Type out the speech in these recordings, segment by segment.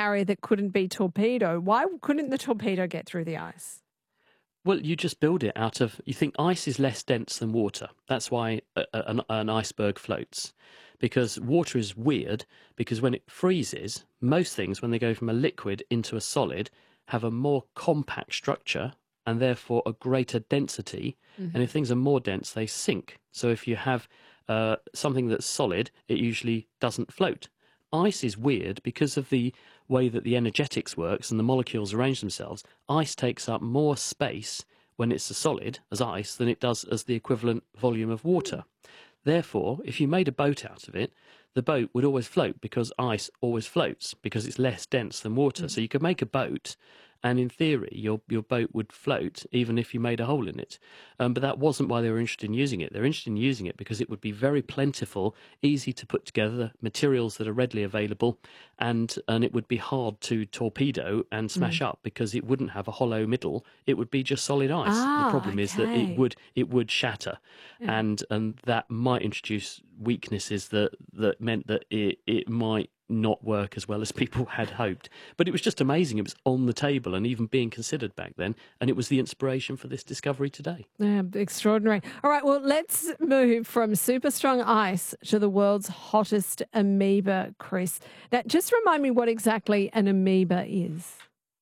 barrier that couldn't be torpedoed. Why couldn't the torpedo get through the ice? Well, you just build it out of, you think ice is less dense than water. That's why an iceberg floats. Because water is weird, because when it freezes, most things, when they go from a liquid into a solid, have a more compact structure and therefore a greater density. Mm-hmm. And if things are more dense, they sink. So if you have something that's solid, it usually doesn't float. Ice is weird because of the way that the energetics works and the molecules arrange themselves. Ice takes up more space when it's a solid, as ice, than it does as the equivalent volume of water. Therefore, if you made a boat out of it, the boat would always float because ice always floats because it's less dense than water. So you could make a boat and in theory your boat would float even if you made a hole in it. But that wasn't why they were interested in using it. They're interested in using it because it would be very plentiful, easy to put together, materials that are readily available, and it would be hard to torpedo and smash up because it wouldn't have a hollow middle. It would be just solid ice. The problem is that it would shatter, and that might introduce weaknesses that meant that it might not work as well as people had hoped. But it was just amazing. It was on the table and even being considered back then. And it was the inspiration for this discovery today. Yeah, extraordinary. All right, well, let's move from super strong ice to the world's hottest amoeba, Chris. Now, just remind me what exactly an amoeba is.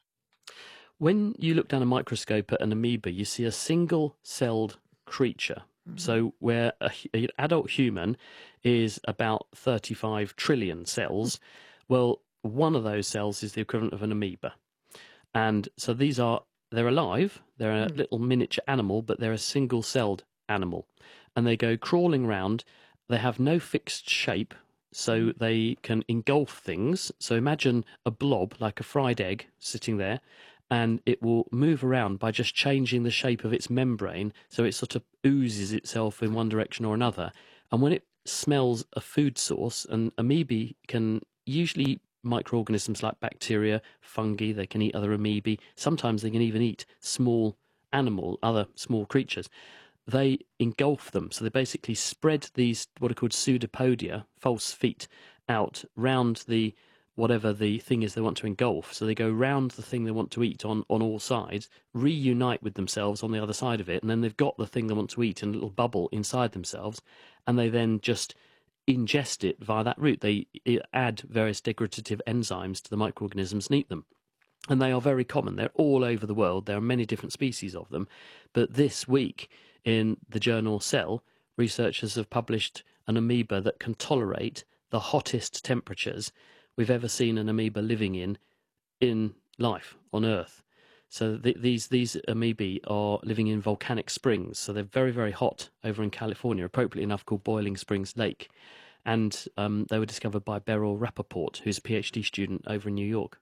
When you look down a microscope at an amoeba, you see a single-celled creature. So where an adult human is about 35 trillion cells, well, one of those cells is the equivalent of an amoeba. And so they're alive, they're a little miniature animal, but they're a single-celled animal. And they go crawling around. They have no fixed shape, so they can engulf things. So imagine a blob, like a fried egg, sitting there, and it will move around by just changing the shape of its membrane, so it sort of oozes itself in one direction or another. And when it smells a food source, and amoebae can usually microorganisms like bacteria, fungi, they can eat other amoebae, sometimes they can even eat small other small creatures. They engulf them, so they basically spread these what are called pseudopodia, false feet, out round the whatever the thing is they want to engulf. So they go round the thing they want to eat on all sides, reunite with themselves on the other side of it, and then they've got the thing they want to eat in a little bubble inside themselves, and they then just ingest it via that route. They add various degradative enzymes to the microorganisms and eat them. And they are very common. They're all over the world. There are many different species of them. But this week in the journal Cell, researchers have published an amoeba that can tolerate the hottest temperatures we've ever seen an amoeba living in life on Earth. So these amoebae are living in volcanic springs. So they're very, very hot over in California, appropriately enough called Boiling Springs Lake. And they were discovered by Beryl Rappaport, who's a PhD student over in New York.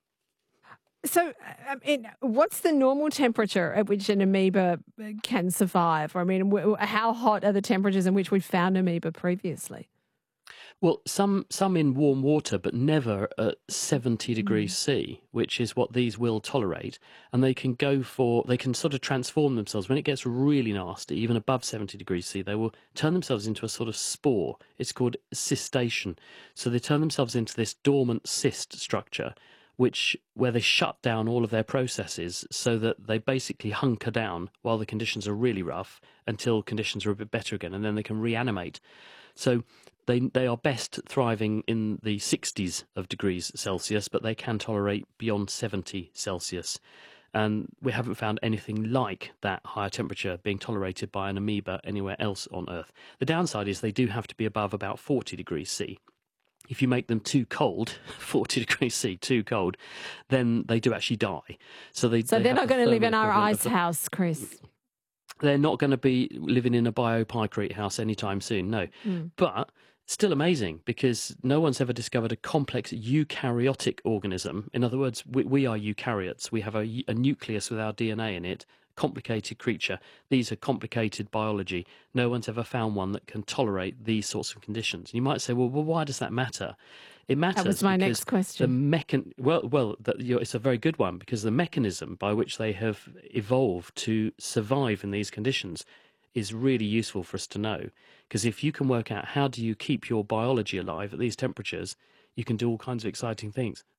So, what's the normal temperature at which an amoeba can survive? I mean, how hot are the temperatures in which we've found amoeba previously? Well, some in warm water, but never at 70 degrees C, which is what these will tolerate. And they can sort of transform themselves. When it gets really nasty, even above 70 degrees C, they will turn themselves into a sort of spore. It's called cystation. So they turn themselves into this dormant cyst structure, where they shut down all of their processes so that they basically hunker down while the conditions are really rough until conditions are a bit better again, and then they can reanimate. So they are best thriving in the 60s of degrees Celsius, but they can tolerate beyond 70 Celsius. And we haven't found anything like that higher temperature being tolerated by an amoeba anywhere else on Earth. The downside is they do have to be above about 40 degrees C. If you make them too cold, 40 degrees C, too cold, then they do actually die. So they're not going to live in our ice house, Chris. They're not going to be living in a biopicrete house anytime soon, no. But still amazing, because no one's ever discovered a complex eukaryotic organism. In other words, we are eukaryotes. We have a nucleus with our DNA in it, complicated creature. These are complicated biology. No one's ever found one that can tolerate these sorts of conditions. You might say, well, why does that matter? It matters. That was my next question. It's a very good one, because the mechanism by which they have evolved to survive in these conditions is really useful for us to know. Because if you can work out how do you keep your biology alive at these temperatures, you can do all kinds of exciting things.